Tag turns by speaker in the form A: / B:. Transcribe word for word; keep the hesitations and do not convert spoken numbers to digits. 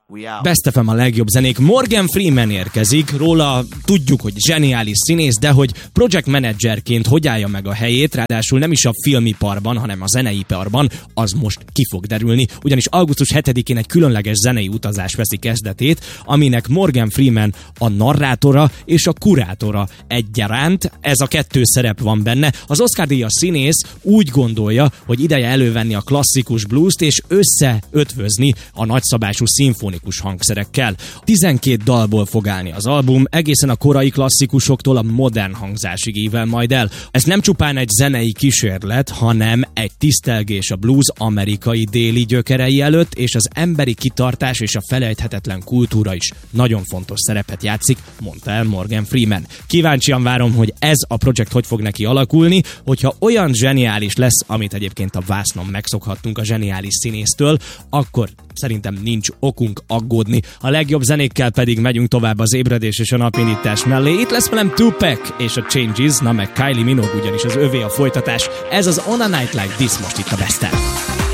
A: Best ef em a legjobb zenék. Morgan Freeman érkezik, róla tudjuk, hogy zseniális színész, de hogy project managerként hogy állja meg a helyét, ráadásul nem is a filmiparban, hanem a zeneiparban, az most ki fog derülni, ugyanis augusztus hetedikén egy különleges zenei utazás veszi kezdetét, aminek Morgan Freeman a narrátora és a kurátora egyaránt. Ez a kettő szerep van benne. Az Oscar-díjas színész úgy gondolja, hogy ideje elővenni a klasszikus bluest és összeötvözni a nagyszabású szimfonikus hangszerekkel. tizenkét dalból fog állni az album, egészen a korai klasszikusoktól a modern hangzásig ível majd el. Ez nem csupán egy zenei kísérlet, hanem egy tisztelgés a blues amerikai déli gyökerei előtt, és az emberi kitartás és a felejthetetlen kultúra is nagyon fontos szerepet játszik, mondta el Morgan Freeman. Kíváncsian várom, hogy ez a projekt hogy fog neki alakulni, hogyha olyan zseniális lesz, amit egyébként a vásznon megszokhattunk a zseniális színésztől, akkor szerintem nincs okunk aggódni. A legjobb zenékkel pedig megyünk tovább az ébredés és a napindítás mellé. Itt lesz velem Tupac és a Changes, na meg Kylie Minogue, ugyanis az övé a folytatás. Ez az On a Night Like This most itt a Best-en.